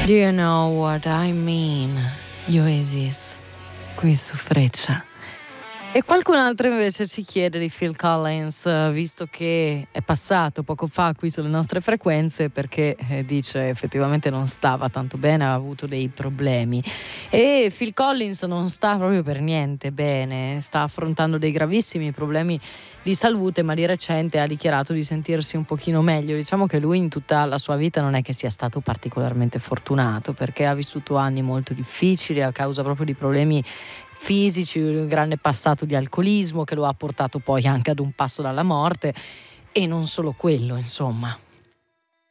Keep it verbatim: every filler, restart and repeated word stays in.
Do you know what I mean? Oasis, qui su Freccia. E qualcun altro invece ci chiede di Phil Collins, visto che è passato poco fa qui sulle nostre frequenze, perché eh, dice effettivamente non stava tanto bene, ha avuto dei problemi. E Phil Collins non sta proprio per niente bene, sta affrontando dei gravissimi problemi di salute, ma di recente ha dichiarato di sentirsi un pochino meglio. Diciamo che lui in tutta la sua vita non è che sia stato particolarmente fortunato, perché ha vissuto anni molto difficili a causa proprio di problemi fisici, un grande passato di alcolismo che lo ha portato poi anche ad un passo dalla morte, e non solo quello, insomma.